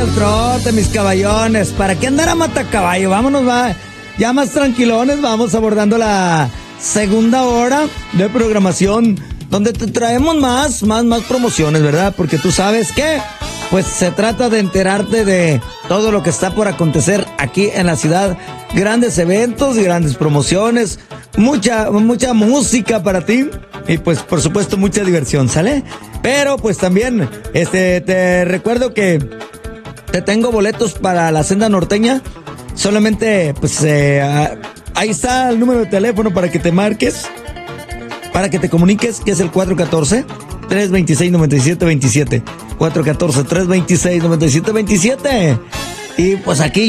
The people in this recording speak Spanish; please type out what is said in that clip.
el trote, mis caballones. ¿Para qué andar a matacaballo? Vámonos, va. Ya más tranquilones, vamos abordando la segunda hora de programación, donde te traemos más promociones, ¿verdad? Porque tú sabes que, pues se trata de enterarte de todo lo que está por acontecer aquí en la ciudad. Grandes eventos y grandes promociones, mucha música para ti y pues por supuesto mucha diversión, ¿sale? Pero pues también, te recuerdo que te tengo boletos para la Senda Norteña. Solamente, pues, ahí está el número de teléfono para que te marques, para que te comuniques, que es el 414-326-9727. 414-326-9727. Y pues aquí